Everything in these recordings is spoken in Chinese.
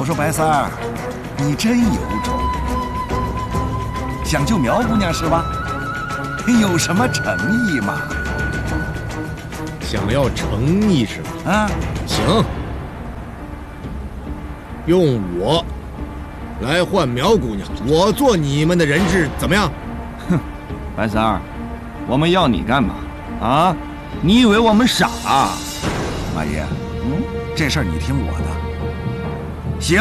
说白三儿，你真有种，想救苗姑娘是吧？有什么诚意吗？ 想要诚意是吧？ 啊， 行，用我来换苗姑娘，我做你们的人质，怎么样？ 哼，白三儿，我们要你干嘛？啊？你以为我们傻啊？马爷，这事儿你听我的。行，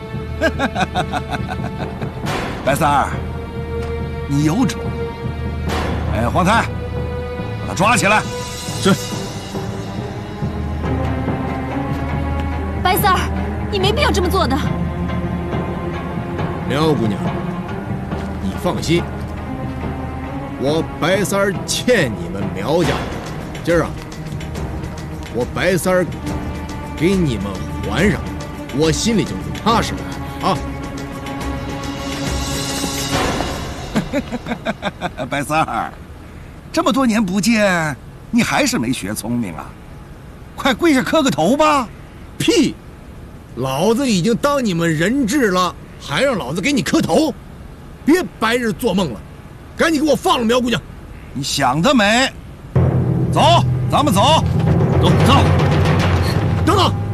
白三儿，你有种！哎，黄太，把他抓起来。 是。 白三儿，你没必要这么做的。 苗姑娘，你放心，我白三儿欠你们苗家的，今儿啊，我白三儿给你们还上，我心里就踏实了啊。白三儿，这么多年不见，你还是没学聪明啊！快跪下磕个头吧！ 屁！老子已经当你们人质了，还让老子给你磕头？别白日做梦了，赶紧给我放了苗姑娘！ 你想得美！走，咱们走，走。 等等！